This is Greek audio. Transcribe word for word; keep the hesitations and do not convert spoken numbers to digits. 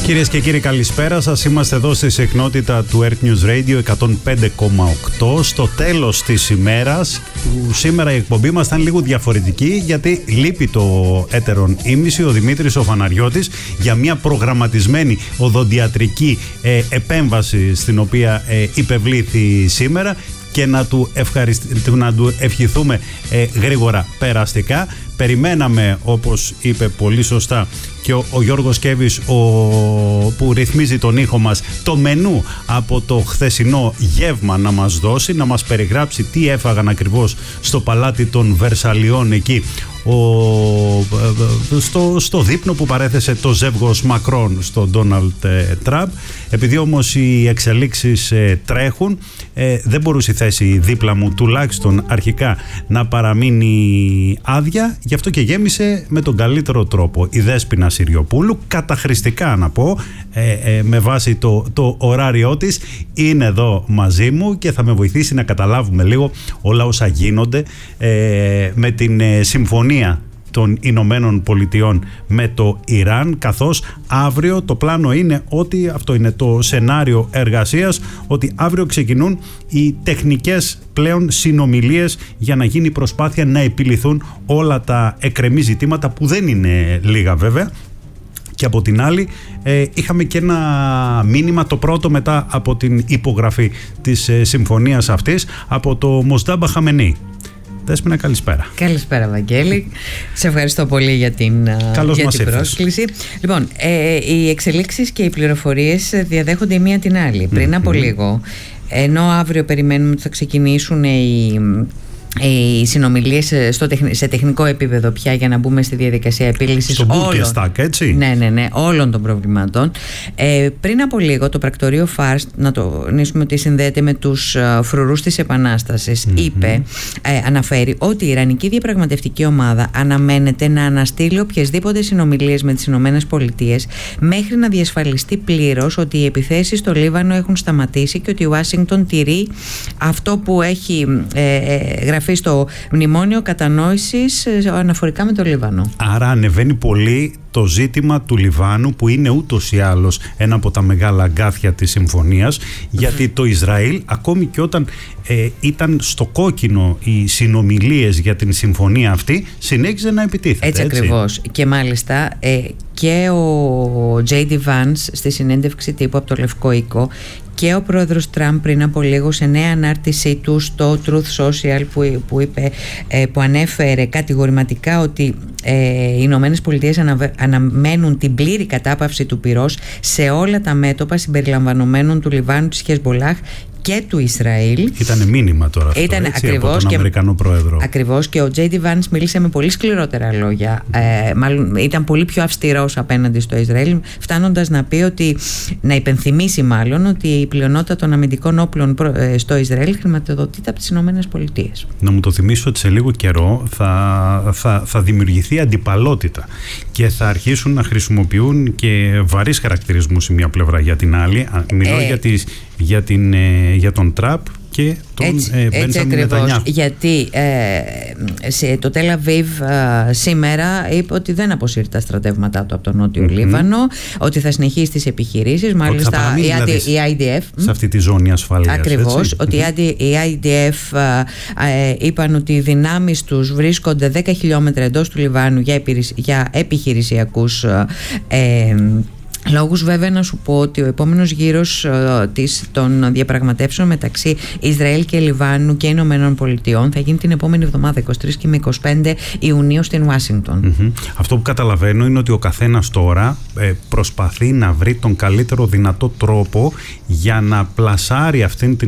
Κυρίες και κύριοι, καλησπέρα σας. Είμαστε εδώ στη συχνότητα του Earth News Radio εκατόν πέντε κόμμα οκτώ στο τέλος της ημέρας, που σήμερα η εκπομπή μας ήταν λίγο διαφορετική γιατί λείπει το έτερον ήμιση, ο Δημήτρης ο Φαναριώτης, για μια προγραμματισμένη οδοντιατρική ε, επέμβαση στην οποία ε, υπευλήθη σήμερα, και να του, ευχαρισ... να του ευχηθούμε ε, γρήγορα περαστικά. Περιμέναμε, όπως είπε πολύ σωστά και ο, ο Γιώργος Κέβης, ο, που ρυθμίζει τον ήχο μας, το μενού από το χθεσινό γεύμα να μας δώσει, να μας περιγράψει τι έφαγαν ακριβώς στο παλάτι των Βερσαλιών εκεί, ο, στο, στο δείπνο που παρέθεσε το ζεύγος Μακρόν στον Ντόναλντ Τραμπ. Επειδή όμως οι εξελίξεις ε, τρέχουν, ε, δεν μπορούσε η θέση δίπλα μου τουλάχιστον αρχικά να παραμείνει άδεια, γι' αυτό και γέμισε με τον καλύτερο τρόπο η Δέσποινα Συριοπούλου, καταχρηστικά να πω, ε, ε, με βάση το, το ωράριό της, είναι εδώ μαζί μου και θα με βοηθήσει να καταλάβουμε λίγο όλα όσα γίνονται ε, με την ε, συμφωνία των Ηνωμένων Πολιτειών με το Ιράν, καθώς αύριο το πλάνο είναι ότι, αυτό είναι το σενάριο εργασίας, ότι αύριο ξεκινούν οι τεχνικές πλέον συνομιλίες για να γίνει προσπάθεια να επιληθούν όλα τα εκκρεμή ζητήματα, που δεν είναι λίγα βέβαια. Και από την άλλη ε, είχαμε και ένα μήνυμα, το πρώτο μετά από την υπογραφή της ε, συμφωνίας αυτής, από το Μοσντάμπα Χαμενή. Δέσποινα, καλησπέρα. Καλησπέρα, Βαγγέλη. Σε ευχαριστώ πολύ για την, για την πρόσκληση. Λοιπόν, ε, οι εξελίξεις και οι πληροφορίες διαδέχονται η μία την άλλη. Πριν από mm-hmm. λίγο, ενώ αύριο περιμένουμε ότι θα ξεκινήσουν οι οι συνομιλίες στο, σε τεχνικό επίπεδο πια για να μπούμε στη διαδικασία επίλυσης όλων, έτσι. Ναι, ναι, ναι, όλων των προβλημάτων. Ε, πριν από λίγο το πρακτορείο Φάρς, να το τονίσουμε ότι συνδέεται με τους uh, φρουρούς της Επανάστασης, mm-hmm. είπε, ε, αναφέρει ότι η Ιρανική διαπραγματευτική ομάδα αναμένεται να αναστείλει οποιασδήποτε συνομιλίες με τις Ηνωμένες Πολιτείες μέχρι να διασφαλιστεί πλήρως ότι οι επιθέσεις στο Λίβανο έχουν σταματήσει και ότι η Ουάσιγκτον τηρεί αυτό που έχει ε, ε, γραφεί στο μνημόνιο κατανόησης αναφορικά με το Λίβανο. Άρα ανεβαίνει πολύ το ζήτημα του Λιβάνου, που είναι ούτως ή άλλως ένα από τα μεγάλα αγκάθια της συμφωνίας, γιατί το Ισραήλ, ακόμη και όταν ε, ήταν στο κόκκινο οι συνομιλίες για την συμφωνία αυτή, συνέχιζε να επιτίθεται. Έτσι, έτσι. Ακριβώς. Και μάλιστα ε, και ο τζέι ντι Vance στη συνέντευξη τύπου από το Λευκό Οίκο και ο πρόεδρος Τραμπ πριν από λίγο σε νέα ανάρτησή του στο Truth Social, που, που, είπε, που ανέφερε κατηγορηματικά ότι ε, οι Ηνωμένες Πολιτείες ανα, αναμένουν την πλήρη κατάπαυση του πυρός σε όλα τα μέτωπα συμπεριλαμβανομένων του Λιβάνου, της Χεσμπολάχ και του Ισραήλ. Ήταν μήνυμα τώρα αυτό, Ήταν έτσι, ακριβώς, από τον Αμερικανό πρόεδρο. Ακριβώς, και ο τζέι ντι Vance μίλησε με πολύ σκληρότερα λόγια. Ε, μάλλον ήταν πολύ πιο αυστηρός απέναντι στο Ισραήλ, φτάνοντας να πει ότι, να υπενθυμίσει μάλλον, ότι η πλειονότητα των αμυντικών όπλων στο Ισραήλ χρηματοδοτείται από τις Ηνωμένες Πολιτείες. Να μου το θυμίσω ότι σε λίγο καιρό θα, θα, θα δημιουργηθεί αντιπαλότητα και θα αρχίσουν να χρησιμοποιούν και βαρύς χαρακτηρισμούς η μία πλευρά για την άλλη. Μιλώ ε, για, τις, για, την, για τον Τραμπ και τον Μπέντζαμιν Νετανιάχου. Γιατί ε, σε, το Τελ Αβίβ ε, σήμερα είπε ότι δεν αποσύρει τα στρατεύματά του από τον Νότιο mm-hmm. Λίβανο, ότι θα συνεχίσει τις επιχειρήσεις. Μάλιστα η, δηλαδή, η άι ντι εφ σε αυτή τη ζώνη ασφαλείας. Ακριβώς, ότι mm-hmm. η άι ντι εφ ε, ε, είπαν ότι οι δυνάμεις τους βρίσκονται δέκα χιλιόμετρα εντός του Λιβάνου για, επιρρησ, για επιχειρησιακούς ε, λόγους. Βέβαια, να σου πω ότι ο επόμενος γύρος uh, της, των διαπραγματεύσεων μεταξύ Ισραήλ και Λιβάνου και Ηνωμένων Πολιτειών θα γίνει την επόμενη εβδομάδα, είκοσι τρεις και με είκοσι πέντε Ιουνίου στην Ουάσιγκτον. Mm-hmm. Αυτό που καταλαβαίνω είναι ότι ο καθένας τώρα ε, προσπαθεί να βρει τον καλύτερο δυνατό τρόπο για να πλασάρει αυτήν την